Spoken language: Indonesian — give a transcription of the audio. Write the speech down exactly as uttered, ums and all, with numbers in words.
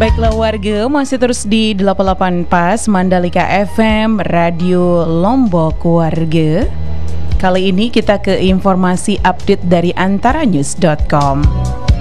Baiklah warga, masih terus di delapan puluh delapan Pas Mandalika F M, Radio Lombok warga. Kali ini kita ke informasi update dari antara news dot com.